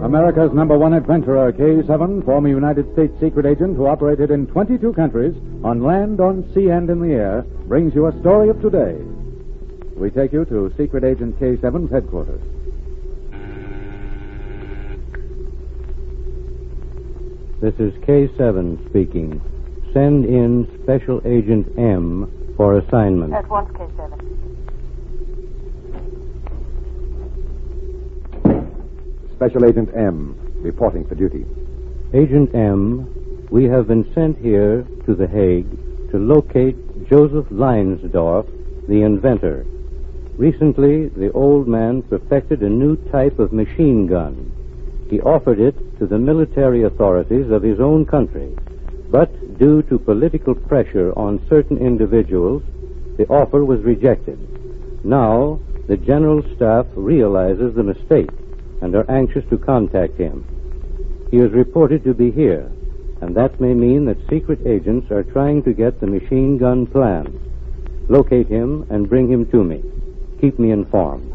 America's #1 adventurer, K7, former United States secret agent who operated in 22 countries, on land, on sea, and in the air, brings you a story of today. We take you to Secret Agent K7's headquarters. This is K7 speaking. Send in Special Agent M for assignment. At once, K7. Special Agent M, reporting for duty. Agent M, we have been sent here to The Hague to locate Joseph Leinsdorf, the inventor. Recently, the old man perfected a new type of machine gun. He offered it to the military authorities of his own country, but due to political pressure on certain individuals, the offer was rejected. Now, the General Staff realizes the mistake and are anxious to contact him. He is reported to be here, and that may mean that secret agents are trying to get the machine gun plans. Locate him and bring him to me. Keep me informed.